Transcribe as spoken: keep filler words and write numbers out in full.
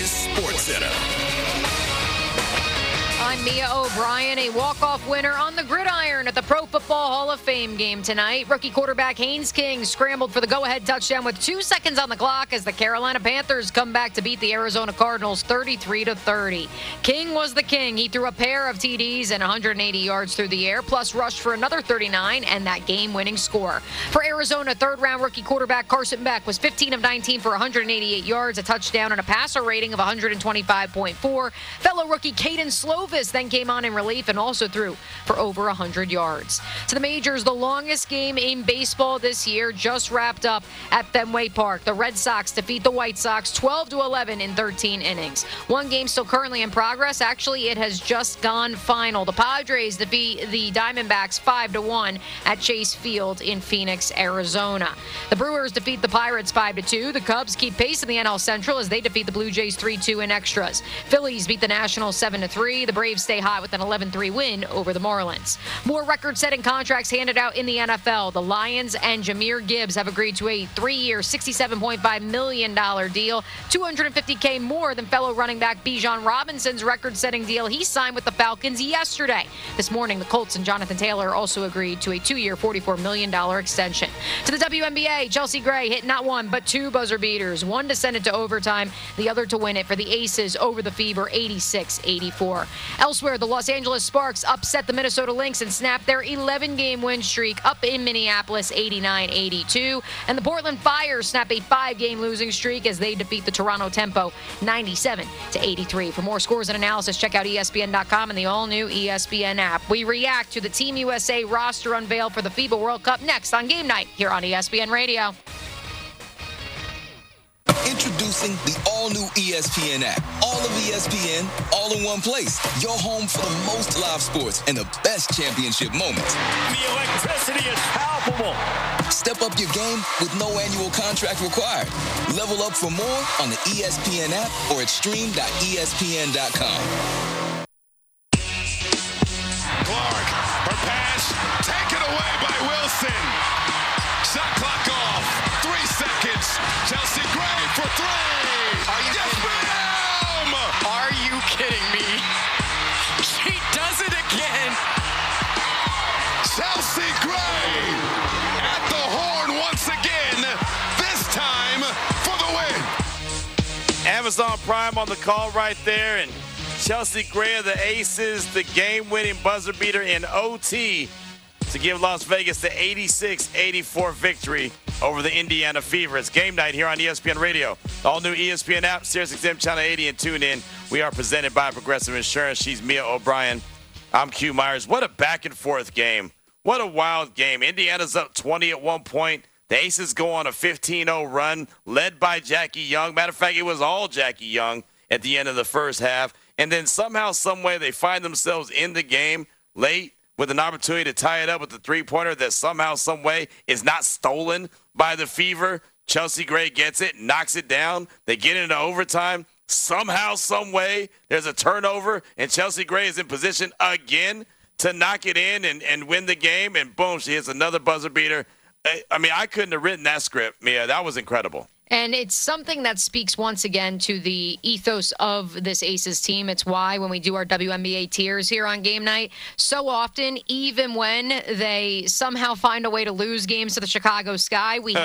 is SportsCenter. I'm Mia O'Brien, a walk-off winner on the gridiron at the Pro Football Hall of Fame game tonight. Rookie quarterback Haynes King scrambled for the go-ahead touchdown with two seconds on the clock as the Carolina Panthers come back to beat the Arizona Cardinals thirty-three to thirty. King was the king. He threw a pair of T Ds and one hundred eighty yards through the air, plus rushed for another thirty-nine and that game-winning score. For Arizona, third-round rookie quarterback Carson Beck was fifteen of nineteen for one hundred eighty-eight yards, a touchdown, and a passer rating of one twenty-five point four. Fellow rookie Caden Slovis then came on in relief and also threw for over one hundred yards. To the majors, the longest game in baseball this year just wrapped up at Fenway Park. The Red Sox defeat the White Sox twelve to eleven in thirteen innings. One game still currently in progress. Actually, it has just gone final. The Padres defeat the Diamondbacks five to one at Chase Field in Phoenix, Arizona. The Brewers defeat the Pirates five to two. The Cubs keep pace in the N L Central as they defeat the Blue Jays three two in extras. Phillies beat the Nationals seven to three. The Braves stay hot with an eleven three win over the Marlins. More record-setting contracts handed out in the N F L. The Lions and Jahmyr Gibbs have agreed to a three-year, sixty-seven point five million dollars deal, two hundred fifty thousand dollars more than fellow running back Bijan Robinson's record-setting deal he signed with the Falcons yesterday. This morning, the Colts and Jonathan Taylor also agreed to a two-year, forty-four million dollars extension. To the W N B A, Chelsea Gray hit not one, but two buzzer beaters, one to send it to overtime, the other to win it for the Aces over the Fever, eighty-six eighty-four. Elsewhere, the Los Angeles Sparks upset the Minnesota Lynx and snapped their eleven-game win streak up in Minneapolis, eighty-nine eighty-two. And the Portland Fire snap a five-game losing streak as they defeat the Toronto Tempo, ninety-seven to eighty-three. For more scores and analysis, check out E S P N dot com and the all-new E S P N app. We react to the Team U S A roster unveiled for the FIBA World Cup next on Game Night here on E S P N Radio. Introducing the all-new E S P N app. All of E S P N, all in one place. Your home for the most live sports and the best championship moments. The electricity is palpable. Step up your game with no annual contract required. Level up for more on the E S P N app or at stream dot E S P N dot com. Clark, her pass, taken away by Wilson. Shot clock off. Three seconds. Chelsea Gray for three. Are you yes, ma'am! Are you kidding me? She does it again. Chelsea Gray at the horn once again. This time for the win. Amazon Prime on the call right there, and Chelsea Gray of the Aces, the game-winning buzzer beater in O T to give Las Vegas the eighty-six eighty-four victory over the Indiana Fever. It's Game Night here on E S P N Radio. The all-new E S P N app, Sirius X M Channel eighty, and tune in. We are presented by Progressive Insurance. She's Mia O'Brien. I'm Q Myers. What a back-and-forth game. What a wild game. Indiana's up twenty at one point. The Aces go on a fifteen oh run, led by Jackie Young. Matter of fact, it was all Jackie Young at the end of the first half. And then somehow, someway, they find themselves in the game late with an opportunity to tie it up with the three-pointer that somehow, someway is not stolen by the Fever. Chelsea Gray gets it, knocks it down. They get into overtime. Somehow, someway, there's a turnover, and Chelsea Gray is in position again to knock it in and, and win the game. And boom, she hits another buzzer beater. I, I mean, I couldn't have written that script, Mia. That was incredible. And it's something that speaks once again to the ethos of this Aces team. It's why when we do our W N B A tiers here on Game Night, so often, even when they somehow find a way to lose games to the Chicago Sky, we